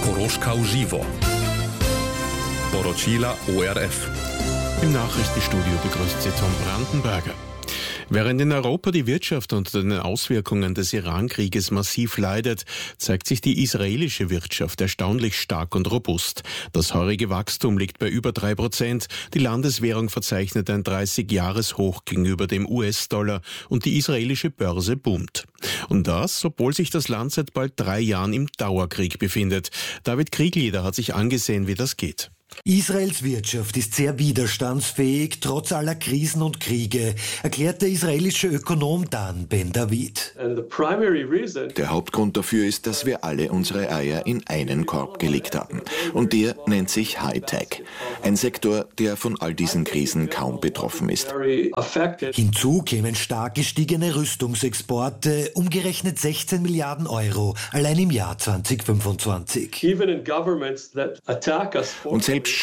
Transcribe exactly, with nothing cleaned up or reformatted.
Zaporožka uživo. Poročila O R F. Im Nachrichtenstudio begrüßt Sie Tom Brandenberger. Während in Europa die Wirtschaft unter den Auswirkungen des Iran-Krieges massiv leidet, zeigt sich die israelische Wirtschaft erstaunlich stark und robust. Das heurige Wachstum liegt bei über drei Prozent. Die Landeswährung verzeichnet ein dreißig-Jahres-Hoch gegenüber dem U S-Dollar und die israelische Börse boomt. Und das, obwohl sich das Land seit bald drei Jahren im Dauerkrieg befindet. David Krieglieder hat sich angesehen, wie das geht. Israels Wirtschaft ist sehr widerstandsfähig, trotz aller Krisen und Kriege, erklärt der israelische Ökonom Dan Ben David. Der Hauptgrund dafür ist, dass wir alle unsere Eier in einen Korb gelegt haben. Und der nennt sich Hightech. Ein Sektor, der von all diesen Krisen kaum betroffen ist. Hinzu kämen stark gestiegene Rüstungsexporte, umgerechnet sechzehn Milliarden Euro, allein im Jahr zwanzig fünfundzwanzig. Und selbst